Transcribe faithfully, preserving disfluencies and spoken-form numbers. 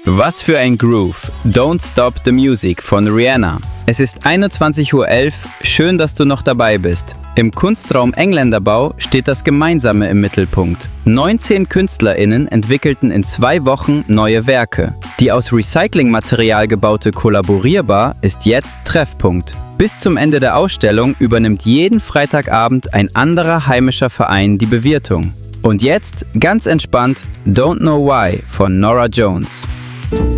Was für ein Groove. Don't Stop the Music von Rihanna. Es ist einundzwanzig Uhr elf, schön, dass du noch dabei bist. Im Kunstraum Engländerbau steht das Gemeinsame im Mittelpunkt. neunzehn KünstlerInnen entwickelten in zwei Wochen neue Werke. Die aus Recyclingmaterial gebaute Kollaborierbar ist jetzt Treffpunkt. Bis zum Ende der Ausstellung übernimmt jeden Freitagabend ein anderer heimischer Verein die Bewirtung. Und jetzt, ganz entspannt, Don't Know Why von Norah Jones.